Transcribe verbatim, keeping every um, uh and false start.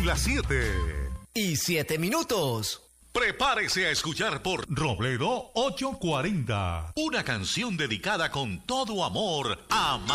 Son las siete. Y siete minutos. Prepárese a escuchar por Robledo ochocientos cuarenta. Una canción dedicada con todo amor a